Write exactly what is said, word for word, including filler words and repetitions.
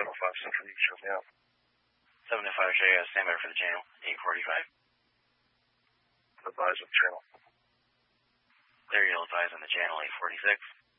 seven oh five Central, you can show me out. seven oh five, show you stand by for the channel, eight forty-five. Advise on the channel. There, you'll advise on the channel, eight forty-six.